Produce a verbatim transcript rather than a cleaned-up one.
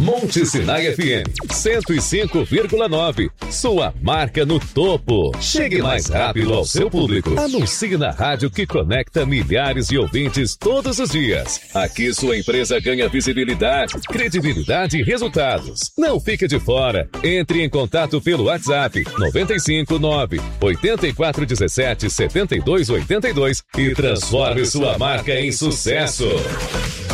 Monte Sinai F M cento e cinco vírgula nove. Sua marca no topo. Chegue mais rápido ao seu público. Anuncie na rádio que conecta milhares de ouvintes todos os dias. Aqui sua empresa ganha visibilidade, credibilidade e resultados. Não fique de fora. Entre em contato pelo WhatsApp nove cinco nove, oito quatro um sete, sete dois oito dois e transforme sua marca em sucesso.